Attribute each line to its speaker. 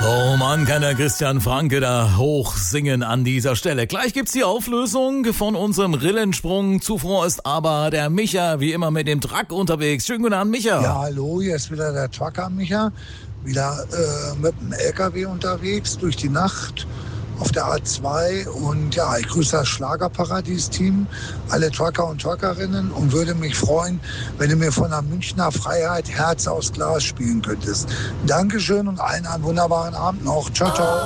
Speaker 1: Oh Mann, kann der Christian Franke da hoch singen an dieser Stelle. Gleich gibt's die Auflösung von unserem Rillensprung. Zuvor ist aber der Micha wie immer mit dem Truck unterwegs. Schönen guten Abend, Micha.
Speaker 2: Ja, hallo, hier ist wieder der Trucker Micha. Wieder mit dem LKW unterwegs durch die Nacht auf der A2. Und ja, ich grüße das Schlagerparadies-Team, alle Trucker und Truckerinnen und würde mich freuen, wenn du mir von der Münchner Freiheit Herz aus Glas spielen könntest. Dankeschön und allen einen wunderbaren Abend noch. Ciao, ciao.